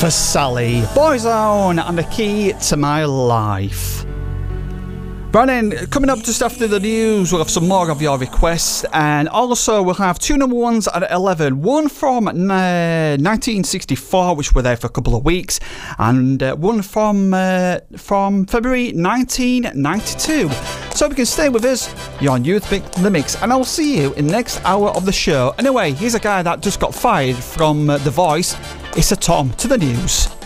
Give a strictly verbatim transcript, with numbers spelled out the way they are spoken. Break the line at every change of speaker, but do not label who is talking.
for Sally, Boyzone, and the key to my life. Right then, coming up just after the news, we'll have some more of your requests, and also we'll have two number ones at eleven. One from uh, nineteen sixty-four, which were there for a couple of weeks, and uh, one from uh, from February nineteen ninety-two. So if you can stay with us, you're on Youth Mix, the Mix, and I'll see you in the next hour of the show. Anyway, here's a guy that just got fired from uh, The Voice. It's a Tom to the news.